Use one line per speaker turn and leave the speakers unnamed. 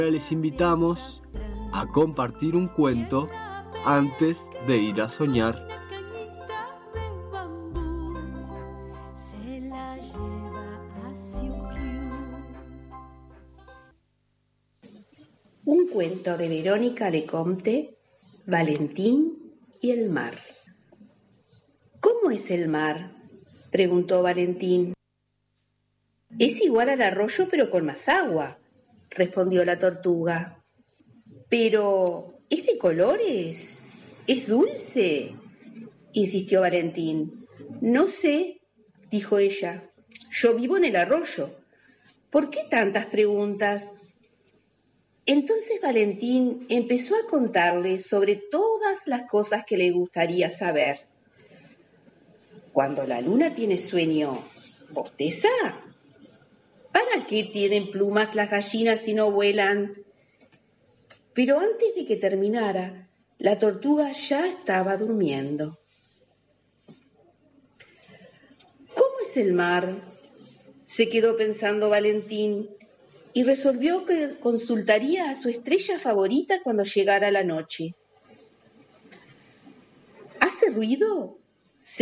les invitamos a compartir un cuento antes de ir a soñar.
Un cuento de Verónica Lecomte, Valentín y el mar. ¿Cómo es el mar?, preguntó Valentín. Es igual al arroyo, pero con más agua, respondió la tortuga. Pero, ¿es de colores? ¿Es dulce?, insistió Valentín. No sé, dijo ella. Yo vivo en el arroyo. ¿Por qué tantas preguntas? Entonces Valentín empezó a contarle sobre todas las cosas que le gustaría saber. Cuando la luna tiene sueño, ¿bosteza? ¿Para qué tienen plumas las gallinas si no vuelan? Pero antes de que terminara, la tortuga ya estaba durmiendo. ¿Cómo es el mar?, se quedó pensando Valentín y resolvió que consultaría a su estrella favorita cuando llegara la noche. ¿Hace ruido